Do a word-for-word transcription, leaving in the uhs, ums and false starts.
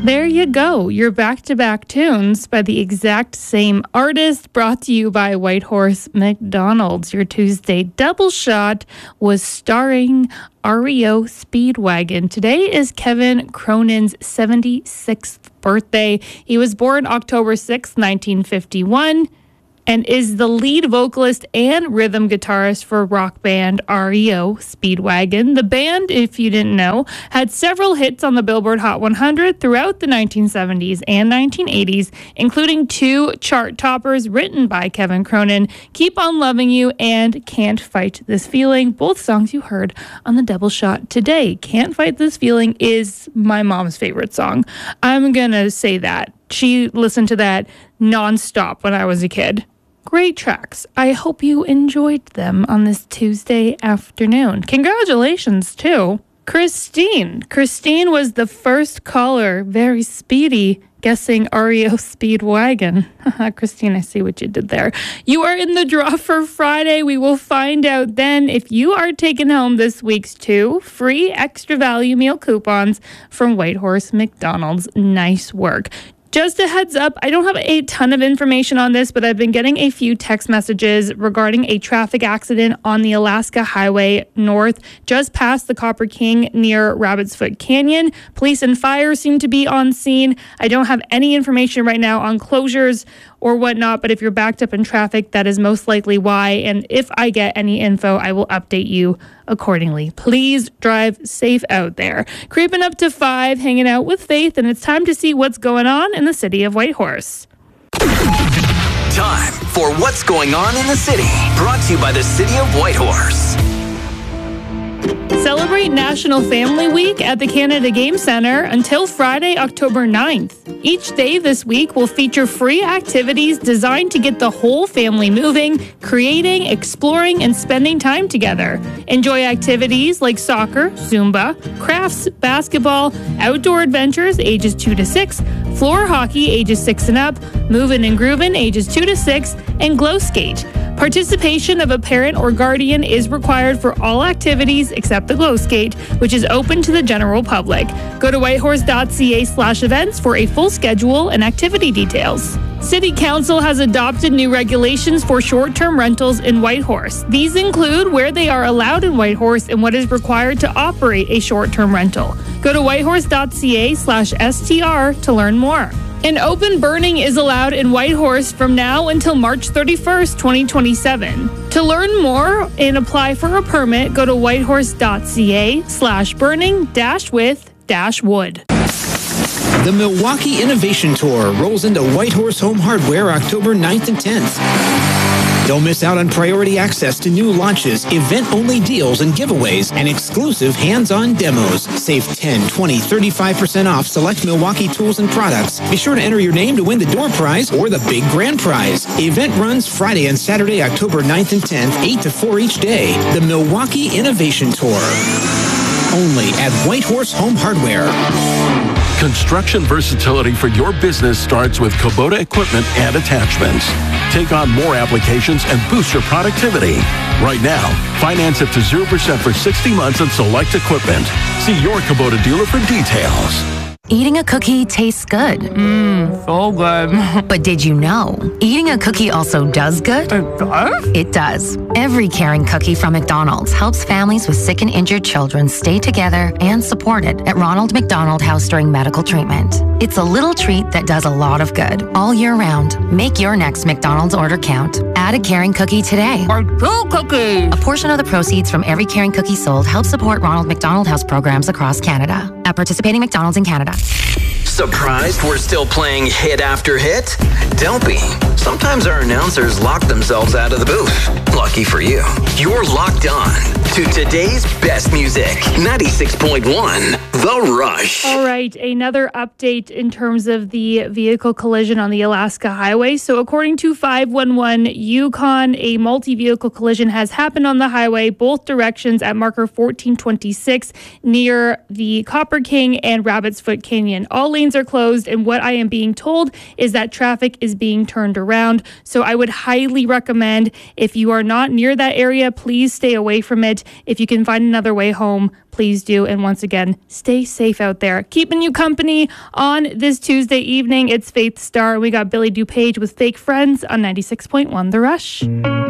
There you go. Your back-to-back tunes by the exact same artist, brought to you by Whitehorse McDonald's. Your Tuesday double shot was starring R E O Speedwagon. Today is Kevin Cronin's seventy-sixth birthday. He was born October sixth, nineteen fifty-one. And is the lead vocalist and rhythm guitarist for rock band R E O Speedwagon. The band, if you didn't know, had several hits on the Billboard Hot one hundred throughout the nineteen seventies and nineteen eighties, including two chart toppers written by Kevin Cronin, Keep On Loving You and Can't Fight This Feeling, both songs you heard on the double shot today. Can't Fight This Feeling is my mom's favorite song. I'm going to say that. She listened to that nonstop when I was a kid. Great tracks. I hope you enjoyed them on this Tuesday afternoon. Congratulations, too. Christine. Christine was the first caller, very speedy, guessing R E O Speedwagon. Christine, I see what you did there. You are in the draw for Friday. We will find out then if you are taking home this week's two free extra value meal coupons from Whitehorse McDonald's. Nice work. Just a heads up, I don't have a ton of information on this, but I've been getting a few text messages regarding a traffic accident on the Alaska Highway North, just past the Copper King near Rabbit's Foot Canyon. Police and fire seem to be on scene. I don't have any information right now on closures or whatnot, but if you're backed up in traffic, that is most likely why. And if I get any info, I will update you accordingly. Please drive safe out there. Creeping up to five, hanging out with Faith, and it's time to see what's going on in the city of Whitehorse. Time for What's Going On in the City, brought to you by the City of Whitehorse. Celebrate National Family Week at the Canada Game Centre until Friday, October ninth. Each day this week will feature free activities designed to get the whole family moving, creating, exploring, and spending time together. Enjoy activities like soccer, Zumba, crafts, basketball, outdoor adventures ages two to six, floor hockey ages six and up, movin' and groovin' ages two to six, and glow skate. Participation of a parent or guardian is required for all activities except the glow skate, which is open to the general public. Go to whitehorse.ca slash events for a full schedule and activity details. City Council has adopted new regulations for short-term rentals in Whitehorse. These include where they are allowed in Whitehorse and what is required to operate a short-term rental. Go to whitehorse.ca slash STR to learn more. An open burning is allowed in Whitehorse from now until March thirty-first, twenty twenty-seven. To learn more and apply for a permit, go to whitehorse.ca slash burning dash with dash wood. The Milwaukee Innovation Tour rolls into Whitehorse Home Hardware October ninth and tenth. Don't miss out on priority access to new launches, event-only deals and giveaways, and exclusive hands-on demos. Save ten, twenty, thirty-five percent off select Milwaukee tools and products. Be sure to enter your name to win the door prize or the big grand prize. The event runs Friday and Saturday, October ninth and tenth, eight to four each day. The Milwaukee Innovation Tour. Only at Whitehorse Home Hardware. Construction versatility for your business starts with Kubota equipment and attachments. Take on more applications and boost your productivity. Right now, finance up to zero percent for sixty months on select equipment. See your Kubota dealer for details. Eating a cookie tastes good. Mmm, so good. But did you know, eating a cookie also does good? It does? It does. Every caring cookie from McDonald's helps families with sick and injured children stay together and supported at Ronald McDonald House during medical treatment. It's a little treat that does a lot of good all year round. Make your next McDonald's order count. Add a caring cookie today. Or two cookies. A portion of the proceeds from every caring cookie sold helps support Ronald McDonald House programs across Canada. At participating McDonald's in Canada. Surprised we're still playing hit after hit? Don't be. Sometimes our announcers lock themselves out of the booth. Lucky for you. You're locked on to today's best music. ninety-six point one, The Rush. All right, another update in terms of the vehicle collision on the Alaska Highway. So according to five one one Yukon, a multi-vehicle collision has happened on the highway, both directions at marker fourteen twenty-six near the Copper King and Rabbit's Foot Canyon. All lanes are closed, and what I am being told is that traffic is being turned around. So I would highly recommend, if you are not near that area, please stay away from it. If you can find another way home, please please do. And once again, stay safe out there. Keeping you company on this Tuesday evening, it's Faith Star. We got Billy DuPage with Fake Friends on ninety-six point one The Rush.